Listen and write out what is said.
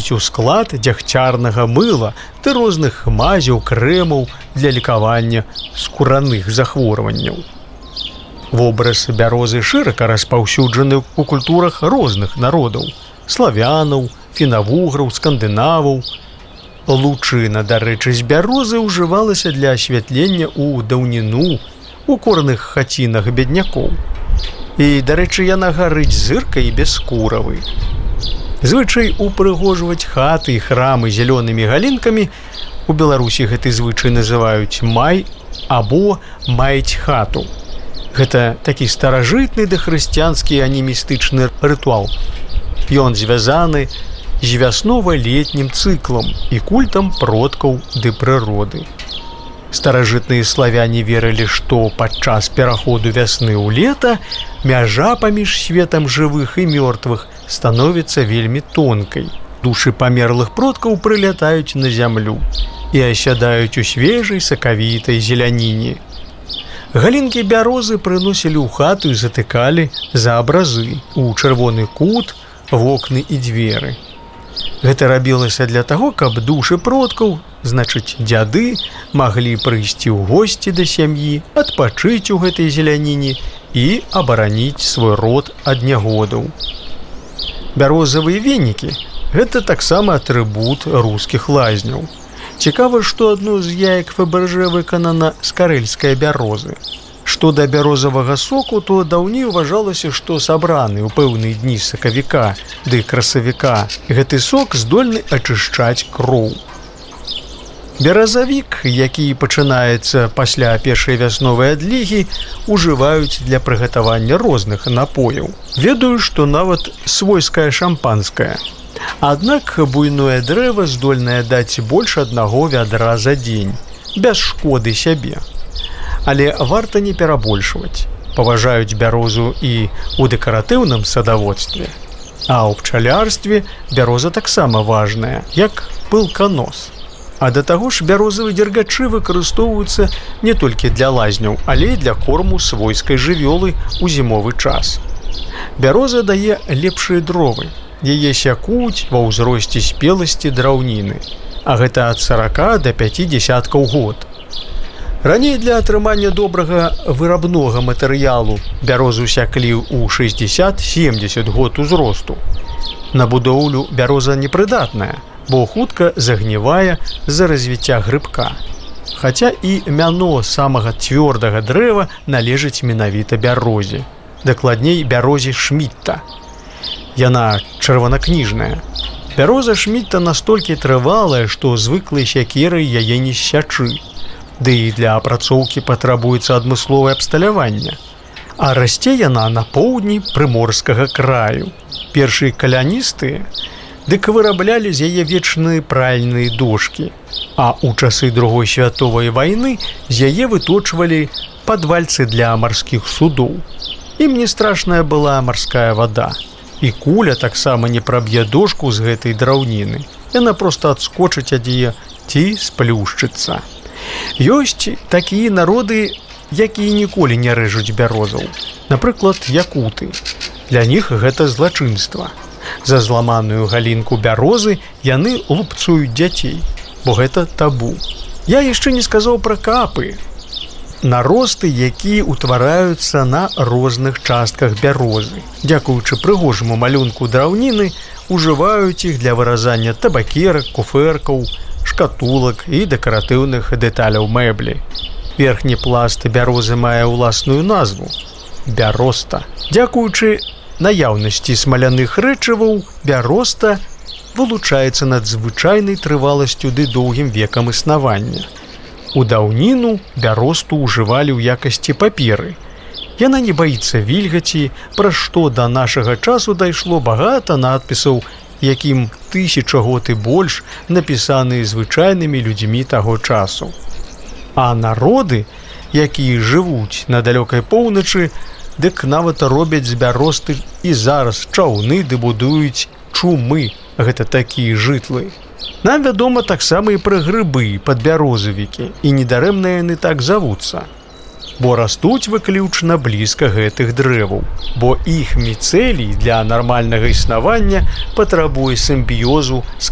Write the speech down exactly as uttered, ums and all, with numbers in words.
уваходзіць у склад дзягцярнага мыла ды розных мазяў, крэмаў для лікавання скураных захворванняў. Вобраз бярозы шырока распаўсюджаны ў культурах розных народаў – славянаў, фінавуграў, скандынаваў. Лучына, дарэчы, з бярозы ўжывалася для асвятлення ў даўніну у корных хацінах беднякоў. І, дарэчы, яна гарыць зыркай і без скуравы. Звычай упрыгожваць хаты і храмы зялёнымі галінкамі у Беларусі гэты звычай называюць май або маіць хату. Гэта такі старажытны дахрысціянскі анімістычны рытуал. Ён звязаны з вяснова-летнім цыклам і культам продкаў ды прыроды. Старажытныя славяне верылі, што падчас пераходу вясны ў лета мяжа паміж светам жывых і мёртвых становіцца вельмі тонкай. Душы памерлых продкаў прылятаюць на зямлю і асядаюць у свежай сакавітай зеляніне. Галінкі бярозы прыносілі ў хату і затыкалі за абразы, у чырвоны кут, вокны і дзверы. Гэта рабілася для таго, каб душы продкаў, значыць, дзяды, маглі прыйсці ў госці да сям'і, адпачыць у гэтай зеляніне і абараніць свой род ад нягодаў. Бярозавыя венікі – гэта таксама атрыбут рускіх лазняў. Цікава, што адно з яек Фаберже выканана з карэльскай бярозы. Што да бярозавага соку, то даўней уважалася, што сабраны ў пэўныя дні сакавіка ды красавіка гэты сок здольны ачышчаць кроў. Беразавік, які пачынаецца пасля першай вясновай адлігі, ужываюць для прыгатавання розных напояў. Ведаю, што нават свойскае шампанскае. Аднак буйное дрэва здольнае даць больш аднаго вядра за дзень, без шкоды сябе. Але варта не перабольшваць. Паважаюць бярозу і ў дэкаратыўным садаводстве. А ў пчалярстве бяроза таксама важная, як пылканос. А да таго ж бярозавыя дзергачы выкарыстоўваюцца не толькі для лазняў, але і для корму свойскай жывёлы ў зімовы час. Бяроза дае лепшыя дровы. Яе сякуць ва ўзросце спеласці драўніны, а гэта ад сарака да пяці дзесяткаў год. Раней для атрымання добрага вырабнога матэрыялу бярозу сяклі ў шэсцьдзесят-сямдзесят год узросту. На будоўлю бяроза непрыдатная, бо хутка загнівае з-за развіцця грыбка. Хаця і мяно самага цвёрдага дрэва належыць менавіта бярозе, дакладней бярозе Шмітта. Яна чырванакніжная. Бяроза Шмітта настолькі трывалая, што звыклай сякерай яе не сячы. Ды і для апрацоўкі патрабуецца адмысловае абсталяванне. А расце яна на поўдні прыморскага краю. Першыя каляністыя дык выраблялі з яе вечныя пральныя дошкі, а ў часы Другой святовай вайны з яе выточвалі падвальцы для марскіх судоў. Ім не страшная была марская вада. І куля таксама не праб'е дошку з гэтай драўніны. Яна проста адскочыць ад яе ці сплюшчыцца. Ёсць такія народы, якія ніколі не рэжуць бярозаў. Напрыклад, якуты. Для них гэта злачынства. За зламаную галінку бярозы яны лупцуюць дзяцей, бо гэта табу. Я яшчэ не сказаў пра капы. Наросты, якія ўтвараюцца на розных частках бярозы. Дзякуючы прыгожаму малюнку драўніны, ужываюць іх для выразання табакерак, куфэркаў, шкатулак і дэкаратыўных дэталяў мэблі. Верхні пласт бярозы мае ўласную назву – бяроста. Дзякуючы наяўнасці смаляных рэчываў, бяроста вылучаецца надзвычайнай трываласцю ды доўгім векам існавання. У даўніну бяросту ўжывалі ў якасці паперы. Яна не баіцца вільгаці, пра што да нашага часу дайшло багата надпісаў, якім тысяча год і больш напісаныя звычайнымі людзьмі таго часу. А народы, якія жывуць на далёкай поўначы, дык нават робяць з бяросты і зараз чаўны ды будуюць чумы, гэта такія жытлы. Нам вядома таксама і пра грыбы, падбярозавікі, і недарэмна яны так завуцца. Бо растуць выключна блізка гэтых дрэваў, бо іх міцэлій для нармальнага існавання патрабуе сімбіёзу з